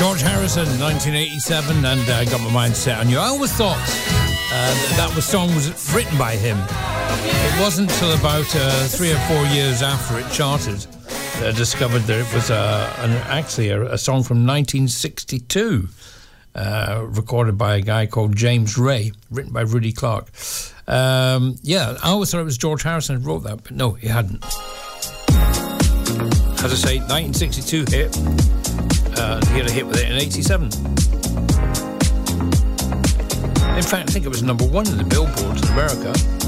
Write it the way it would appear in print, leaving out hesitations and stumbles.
George Harrison, 1987, and I got my mind set on you. I always thought that the song was written by him. It wasn't until about 3 or 4 years after it charted that I discovered that it was actually a song from 1962, recorded by a guy called James Ray, written by Rudy Clark. I always thought it was George Harrison who wrote that, but no, he hadn't. As I say, 1962 hit. He had a hit with it in 87. In fact, I think it was number 1 in the Billboards in America.